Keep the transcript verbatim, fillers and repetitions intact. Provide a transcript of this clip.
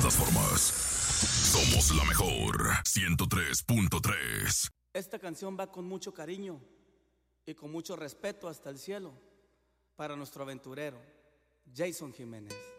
todas formas. Somos la mejor ciento tres punto tres. Esta canción va con mucho cariño y con mucho respeto hasta el cielo para nuestro aventurero, Jason Jiménez.